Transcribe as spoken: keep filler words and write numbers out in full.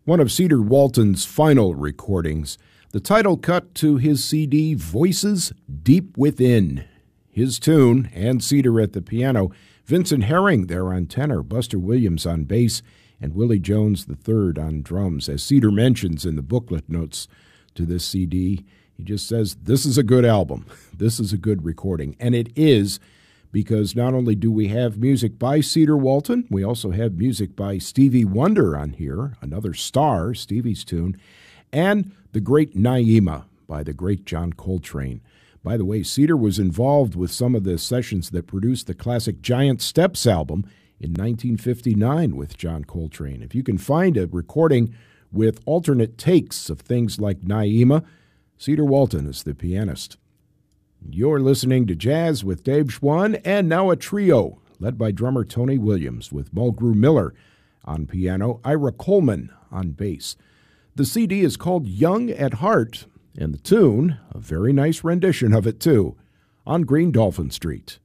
One of Cedar Walton's final recordings, the title cut to his C D, Voices Deep Within. His tune, and Cedar at the piano, Vincent Herring there on tenor, Buster Williams on bass, and Willie Jones the third on drums. As Cedar mentions in the booklet notes to this C D, he just says, this is a good album. This is a good recording. And it is, because not only do we have music by Cedar Walton, we also have music by Stevie Wonder on here, another star, Stevie's tune, and The Great Naima by the great John Coltrane. By the way, Cedar was involved with some of the sessions that produced the classic Giant Steps album in nineteen fifty-nine with John Coltrane. If you can find a recording with alternate takes of things like Naima, Cedar Walton is the pianist. You're listening to Jazz with Dave Schwann, and now a trio led by drummer Tony Williams with Mulgrew Miller on piano, Ira Coleman on bass. The C D is called Young at Heart, and the tune, a very nice rendition of it too, On Green Dolphin Street.